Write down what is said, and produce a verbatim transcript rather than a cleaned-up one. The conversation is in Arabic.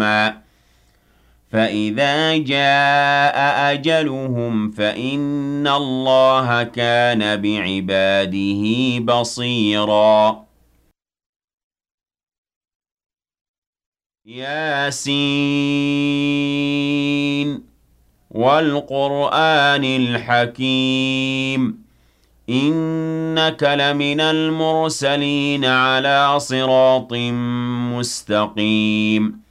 حُكْمًا فَإِذَا جَاءَ أَجَلُهُمْ فَإِنَّ اللَّهَ كَانَ بِعِبَادِهِ بَصِيرًا يس وَالْقُرْآنِ الْحَكِيمِ إِنَّكَ لَمِنَ الْمُرْسَلِينَ عَلَىٰ صِرَاطٍ مُّسْتَقِيمٍ